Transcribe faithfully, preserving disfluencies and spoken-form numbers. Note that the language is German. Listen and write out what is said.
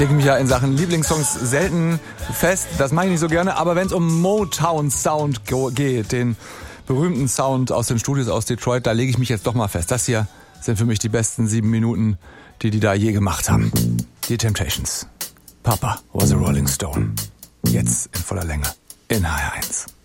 Ich lege mich ja in Sachen Lieblingssongs selten fest, das mache ich nicht so gerne, aber wenn es um Motown Sound geht, den berühmten Sound aus den Studios aus Detroit, da lege ich mich jetzt doch mal fest. Das hier sind für mich die besten sieben Minuten, die die da je gemacht haben. Die Temptations. Papa was a Rolling Stone. Jetzt in voller Länge in H R eins.